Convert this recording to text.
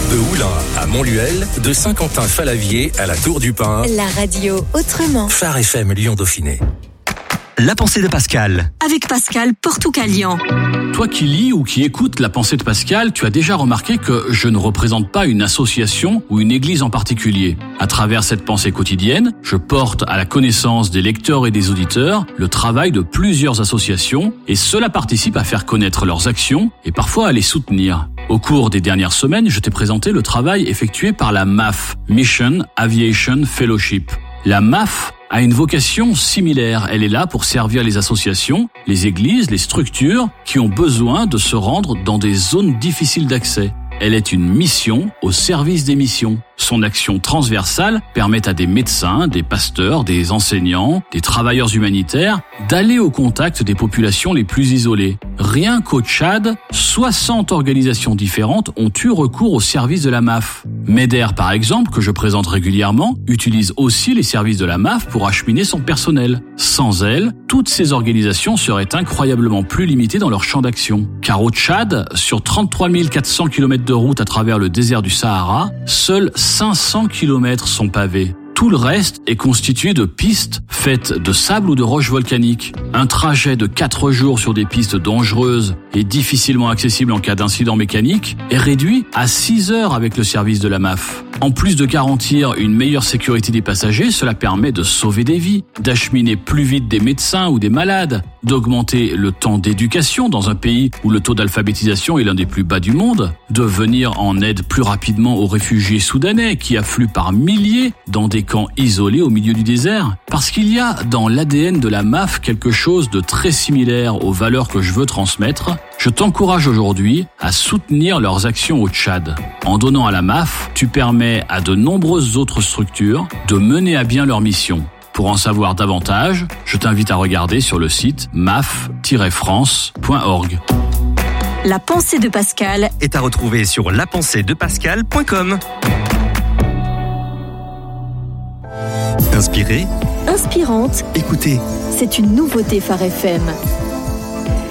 De Oulin à Montluel, de Saint-Quentin-Falavier à la Tour du Pin. La radio autrement. Phare FM Lyon-Dauphiné. La pensée de Pascal. Avec Pascal Portoucalian. Toi qui lis ou qui écoutes la pensée de Pascal, tu as déjà remarqué que je ne représente pas une association ou une église en particulier. À travers cette pensée quotidienne, je porte à la connaissance des lecteurs et des auditeurs le travail de plusieurs associations et cela participe à faire connaître leurs actions et parfois à les soutenir. Au cours des dernières semaines, je t'ai présenté le travail effectué par la MAF, Mission Aviation Fellowship. La MAF a une vocation similaire. Elle est là pour servir les associations, les églises, les structures qui ont besoin de se rendre dans des zones difficiles d'accès. Elle est une mission au service des missions. Son action transversale permet à des médecins, des pasteurs, des enseignants, des travailleurs humanitaires d'aller au contact des populations les plus isolées. Rien qu'au Tchad, 60 organisations différentes ont eu recours au service de la MAF. MEDER, par exemple, que je présente régulièrement, utilise aussi les services de la MAF pour acheminer son personnel. Sans elle, toutes ces organisations seraient incroyablement plus limitées dans leur champ d'action. Car au Tchad, sur 33 400 km de route à travers le désert du Sahara, seuls 500 km sont pavés. Tout le reste est constitué de pistes faites de sable ou de roches volcaniques. Un trajet de 4 jours sur des pistes dangereuses et difficilement accessibles en cas d'incident mécanique est réduit à 6 heures avec le service de la MAF. En plus de garantir une meilleure sécurité des passagers, cela permet de sauver des vies, d'acheminer plus vite des médecins ou des malades, d'augmenter le temps d'éducation dans un pays où le taux d'alphabétisation est l'un des plus bas du monde, de venir en aide plus rapidement aux réfugiés soudanais qui affluent par milliers dans des camps isolés au milieu du désert. Parce qu'il y a dans l'ADN de la MAF quelque chose de très similaire aux valeurs que je veux transmettre, je t'encourage aujourd'hui à soutenir leurs actions au Tchad. En donnant à la MAF, tu permets à de nombreuses autres structures de mener à bien leur mission. Pour en savoir davantage, je t'invite à regarder sur le site maf-france.org. La pensée de Pascal est à retrouver sur lapenseedepascal.com. Inspiré, inspirante. écoutez. C'est une nouveauté Phare FM.